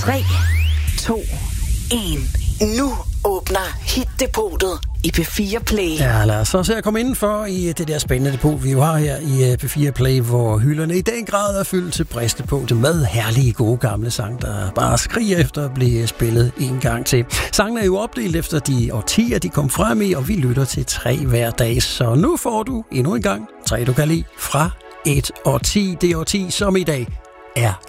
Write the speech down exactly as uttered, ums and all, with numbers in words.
tre, to, en. Nu åbner Hit-depotet i P fire Play. Ja, lad os så se at komme indenfor i det der spændende depot, vi jo har her i P fire Play, hvor hylderne i den grad er fyldt til bristepunktet med herlige, gode gamle sang, der bare skriger efter at blive spillet en gang til. Sangen er jo opdelt efter de årtier, de kom frem i, og vi lytter til tre hver dag. Så nu får du endnu en gang tre, du kan lide fra et årti. Det årti, som i dag er